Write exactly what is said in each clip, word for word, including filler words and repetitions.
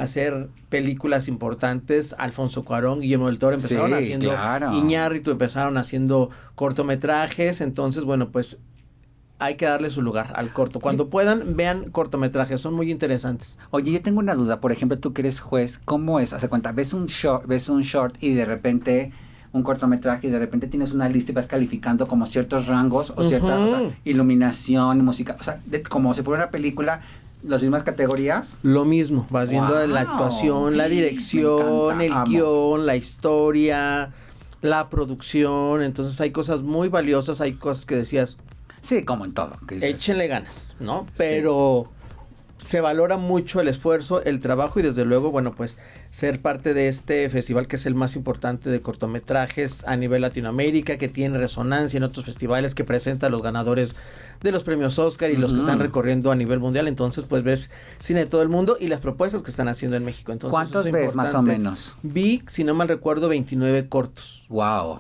hacer películas importantes. Alfonso Cuarón, Guillermo del Toro empezaron Sí, haciendo claro. Iñárritu, empezaron haciendo cortometrajes. Entonces, bueno, pues hay que darle su lugar al corto. Cuando puedan, vean cortometrajes, son muy interesantes. Oye, yo tengo una duda, por ejemplo, tú que eres juez, ¿cómo es? Hace cuenta, ves un short, ves un short y de repente un cortometraje y de repente tienes una lista y vas calificando como ciertos rangos o cierta, Ujú. o sea, iluminación, música, o sea, de- como si fuera una película, las mismas categorías. Lo mismo, vas viendo Wow. la actuación, la Me dirección, encanta, el amo. guión, la historia, la producción. Entonces hay cosas muy valiosas, hay cosas que decías, Sí, como en todo. que dices. échenle ganas, ¿no? Pero se valora mucho el esfuerzo, el trabajo y desde luego, bueno, pues ser parte de este festival que es el más importante de cortometrajes a nivel Latinoamérica, que tiene resonancia en otros festivales, que presenta a los ganadores de los premios Oscar y los que Ujú. están recorriendo a nivel mundial. Entonces, pues ves cine de todo el mundo y las propuestas que están haciendo en México. Entonces, ¿Cuántos eso es ves, más o importante. menos? Vi, si no mal recuerdo, veintinueve cortos Wow.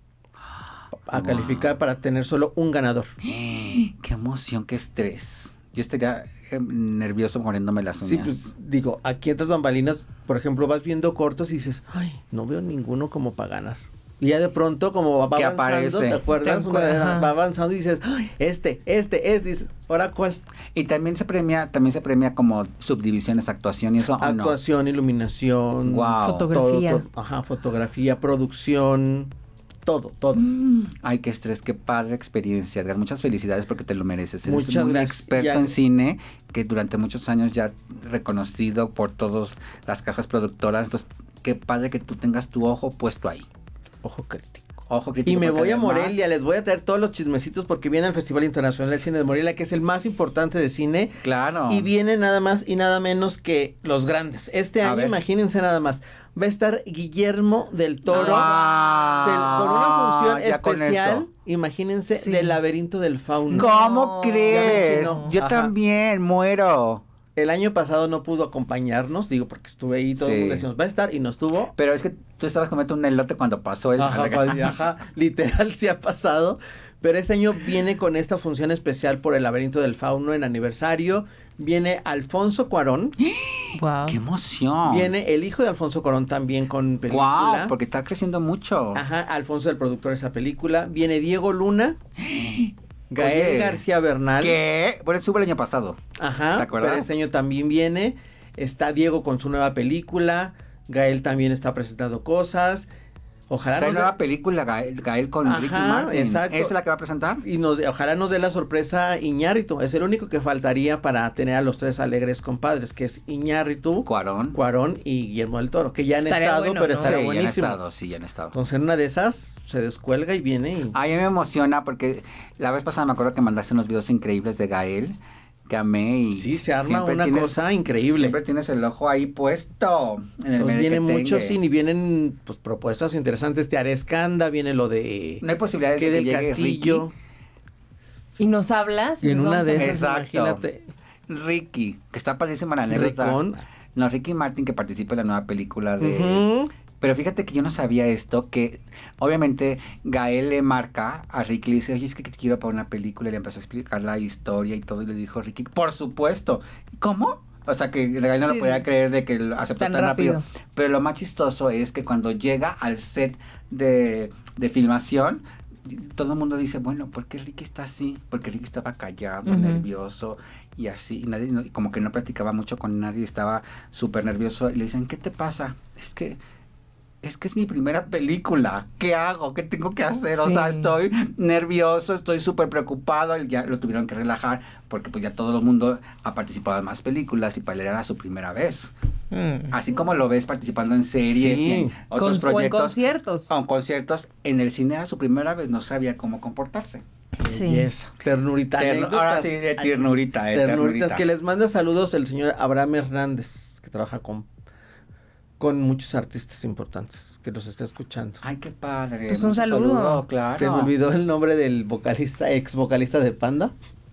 a Wow. calificar para tener solo un ganador. Qué emoción, qué estrés. Yo estaría eh, nervioso muriéndome las Sí, uñas. pues, digo, aquí en estas bambalinas, por ejemplo, vas viendo cortos y dices, ay, no veo ninguno como para ganar. Y ya de pronto, como va ¿Qué avanzando, aparece? ¿te acuerdas? Te Una vez acuerdas, va ajá. avanzando y dices, ay, este, este, este, dices, ¿ahora cuál? Y también se premia, también se premia como subdivisiones, actuación y eso, ¿o no? Actuación, iluminación, Wow. Fotografía. todo, todo, ajá, fotografía, producción, todo, todo. Ay, qué estrés, qué padre experiencia, Edgar. Muchas felicidades porque te lo mereces. Eres Muchas un gracias. experto Ya- en cine que durante muchos años ya reconocido por todas las casas productoras. Entonces, qué padre que tú tengas tu ojo puesto ahí. Ojo crítico. Ojo crítico. Y me porque voy a además- Morelia, les voy a traer todos los chismecitos porque viene el Festival Internacional del Cine de Morelia, que es el más importante de cine. Claro. Y viene nada más y nada menos que los grandes. Este A año, ver. imagínense nada más, va a estar Guillermo del Toro Ah, se- con una función ya con especial, eso. imagínense, Sí. del Laberinto del Fauno. ¿Cómo No, crees? ya me Yo Ajá. también muero. El año pasado no pudo acompañarnos, digo, porque estuve ahí, todo el Sí. mundo decíamos, va a estar, y no estuvo. Pero es que tú estabas comiendo un elote cuando pasó el... Ajá, pa- ajá, literal sí ha pasado. Pero este año viene con esta función especial por el Laberinto del Fauno en aniversario. Viene Alfonso Cuarón. Wow. ¡Qué emoción! Viene el hijo de Alfonso Cuarón también con película. Wow, porque está creciendo mucho. Ajá, Alfonso el productor de esa película. Viene Diego Luna. Gael Oye, García Bernal. ¿Qué? Bueno, estuvo el año pasado. Ajá, ¿Te acuerdas? pero este año también viene. Está Diego con su nueva película. Gael también está presentando cosas. Ojalá Trae nos dé- nueva película, Gael, Gael con Ajá, Ricky Martin. exacto. ¿Esa es la que va a presentar? y nos ojalá nos dé la sorpresa Iñárritu. Es el único que faltaría para tener a los tres alegres compadres, que es Iñárritu, Cuarón. Cuarón y Guillermo del Toro, que ya han Estaría estado, bueno, pero ¿no? estaría sí, ya han buenísimo. estado, sí, ya han estado. Entonces en una de esas se descuelga y viene y... A mí me emociona porque la vez pasada me acuerdo que mandaste unos videos increíbles de Gael, que amé y... Sí, se arma siempre una tienes- cosa increíble. Siempre tienes el ojo ahí puesto en el Pues viene merequetengue. mucho cine y vienen pues propuestas interesantes. Te haré escanda, viene lo de... No hay posibilidades que de del que llegue Castillo. ¿Y nos hablas? Y en Nos una vamos de a- esas, Exacto. imagínate. Ricky, que está padrísima la anécdota. Ricón. No, Ricky Martin que participa en la nueva película de... Ujú. Pero fíjate que yo no sabía esto, que obviamente Gael le marca a Ricky, le dice, oye, es que te quiero para una película, y le empezó a explicar la historia y todo, y le dijo Ricky, por supuesto. ¿Cómo? O sea, que Gael no Sí. lo podía creer de que lo aceptó Tan tan, rápido. rápido. Pero lo más chistoso es que cuando llega al set de, de filmación, todo el mundo dice, bueno, ¿por qué Ricky está así? Porque Ricky estaba callado, Ujú. nervioso y así, y nadie, no- y como que no platicaba mucho con nadie, estaba súper nervioso, y le dicen, ¿qué te pasa? Es que... Es que es mi primera película. ¿Qué hago? ¿Qué tengo que hacer? O sea, Sí. estoy nervioso, estoy súper preocupado. Y ya lo tuvieron que relajar porque pues ya todo el mundo ha participado en más películas y para él era su primera vez. Mm. Así como lo ves participando en series Sí. y en otros Con- o en proyectos. conciertos. O en conciertos. En el cine era su primera vez, no sabía cómo comportarse. Sí. Belleza. Ternurita. Ternu- anécdotas. ahora sí, de ternurita, eh, Ternuritas. ternurita. Que les manda saludos el señor Abraham Hernández, que trabaja con, con muchos artistas importantes, que los está escuchando. Ay, qué padre. Pues un Mucho saludo. claro. Se me olvidó el nombre del vocalista, ex vocalista de Panda.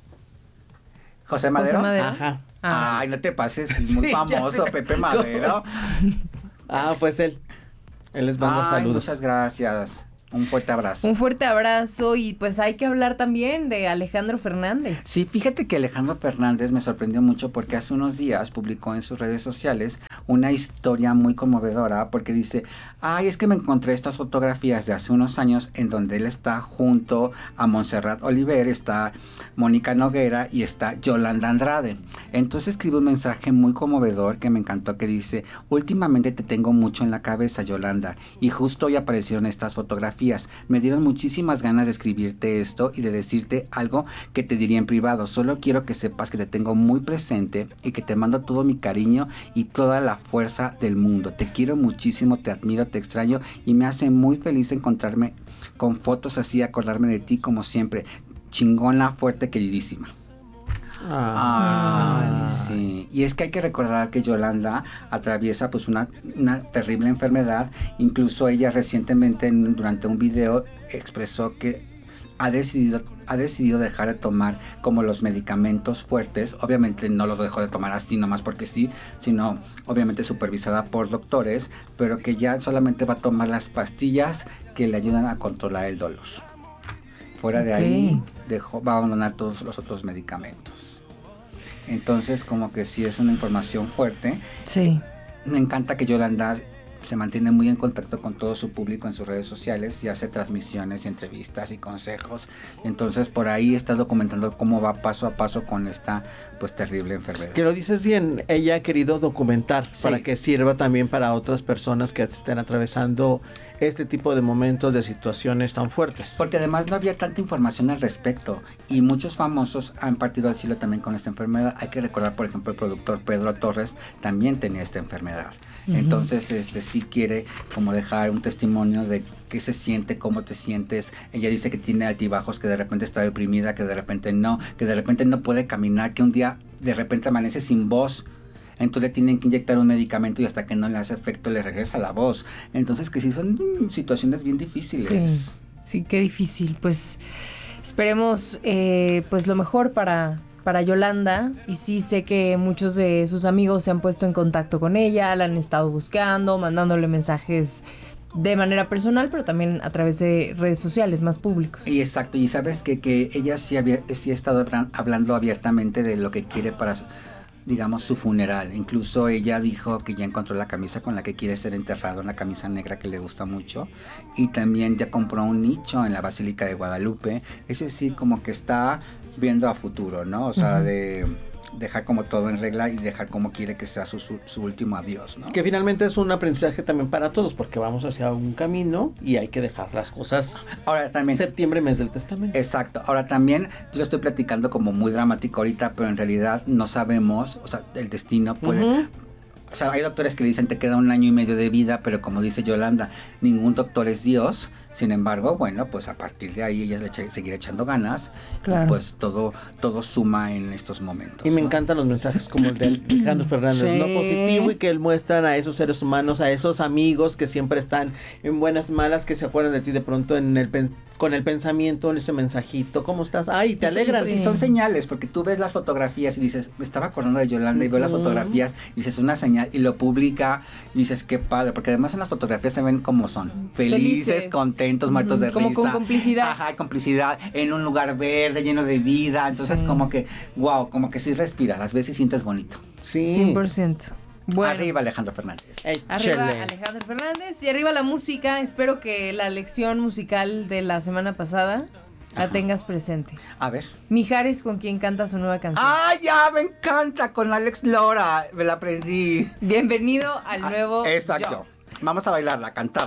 José Madero. Madero. Ajá. Ah. Ay, no te pases, es muy Sí, ya famoso, sé. Pepe Madero. Ah, pues él. Él les manda Ay, saludos. muchas gracias. Un fuerte abrazo. Un fuerte abrazo y pues hay que hablar también de Alejandro Fernández. Sí, fíjate que Alejandro Fernández me sorprendió mucho porque hace unos días publicó en sus redes sociales una historia muy conmovedora porque dice, ay, es que me encontré estas fotografías de hace unos años en donde él está junto a Montserrat Oliver, está Mónica Noguera y está Yolanda Andrade. Entonces escribe un mensaje muy conmovedor que me encantó, que dice, últimamente te tengo mucho en la cabeza, Yolanda, y justo hoy aparecieron estas fotografías. Me dieron muchísimas ganas de escribirte esto y de decirte algo que te diría en privado. Solo quiero que sepas que te tengo muy presente y que te mando todo mi cariño y toda la fuerza del mundo. Te quiero muchísimo, te admiro, te extraño y me hace muy feliz encontrarme con fotos así, acordarme de ti como siempre. Chingona, fuerte, queridísima. Ah. Ay, sí. Y es que hay que recordar que Yolanda atraviesa pues una, una terrible enfermedad. Incluso ella recientemente en, durante un video expresó que ha decidido, ha decidido dejar de tomar como los medicamentos fuertes. Obviamente no los dejó de tomar así nomás porque sí, sino obviamente supervisada por doctores, pero que ya solamente va a tomar las pastillas que le ayudan a controlar el dolor. Fuera de Ok. ahí dejó, va a abandonar todos los otros medicamentos. Entonces como que sí es una información fuerte. Sí. Me encanta que Yolanda se mantiene muy en contacto con todo su público en sus redes sociales y hace transmisiones, y entrevistas y consejos. Entonces por ahí está documentando cómo va paso a paso con esta pues terrible enfermedad. Que lo dices bien, ella ha querido documentar Sí. para que sirva también para otras personas que estén atravesando este tipo de momentos, de situaciones tan fuertes. Porque además no había tanta información al respecto y muchos famosos han partido al cielo también con esta enfermedad. Hay que recordar, por ejemplo, el productor Pedro Torres también tenía esta enfermedad. Uh-huh. Entonces, este sí quiere como dejar un testimonio de qué se siente, cómo te sientes. Ella dice que tiene altibajos, que de repente está deprimida, que de repente no, que de repente no puede caminar, que un día de repente amanece sin voz. Entonces le tienen que inyectar un medicamento y hasta que no le hace efecto le regresa la voz. Entonces que sí son mm, situaciones bien difíciles. Sí, sí, qué difícil. Pues esperemos eh, pues lo mejor para, para Yolanda. Y sí sé que muchos de sus amigos se han puesto en contacto con ella, la han estado buscando, mandándole mensajes de manera personal, pero también a través de redes sociales más públicos. Y exacto, y sabes que, que ella sí, había, sí ha estado hablando abiertamente de lo que quiere para su, digamos, su funeral. Incluso ella dijo que ya encontró la camisa con la que quiere ser enterrado, una camisa negra que le gusta mucho, y también ya compró un nicho en la Basílica de Guadalupe. Ese sí como que está viendo a futuro, ¿no? O sea, uh-huh. de dejar como todo en regla y dejar como quiere que sea su, su, su último adiós, ¿no? Que finalmente es un aprendizaje también para todos, porque vamos hacia un camino y hay que dejar las cosas. Ahora también. Septiembre, mes del testamento. Exacto. Ahora también, yo estoy platicando como muy dramático ahorita, pero en realidad no sabemos, o sea, el destino puede... Uh-huh. O sea, hay doctores que le dicen te queda un año y medio de vida, pero como dice Yolanda, ningún doctor es Dios. Sin embargo, bueno, pues a partir de ahí ella le echa, seguirá echando ganas. Claro. Y pues todo, todo suma en estos momentos. Y me ¿no? encantan los mensajes como el de Alejandro Fernández, sí. ¿no? Positivo, y que él muestran a esos seres humanos, a esos amigos que siempre están en buenas, malas, que se acuerdan de ti de pronto en el pen, con el pensamiento, en ese mensajito. ¿Cómo estás? Ay, te alegran. Sí, sí. Y son señales, porque tú ves las fotografías y dices, me estaba acordando de Yolanda, y veo las fotografías y dices, una señal, y lo publica, y dices, qué padre, porque además en las fotografías se ven como son, felices, felices. contentos, muertos mm, de como risa. Como con complicidad. Ajá, complicidad, en un lugar verde, lleno de vida, entonces sí. como que, wow, como que sí respiras, las ves y sientes bonito. Sí. cien por ciento. Bueno, arriba Alejandro Fernández. Hey, arriba Alejandro Fernández y arriba la música. Espero que la lección musical de la semana pasada la Ajá. tengas presente. A ver. Mijares, con quien canta su nueva canción. ¡Ah, ya! Me encanta, con Alex Lora. Me la aprendí. Bienvenido al nuevo ah, Exacto. Yo. Vamos a bailarla, a cantarla.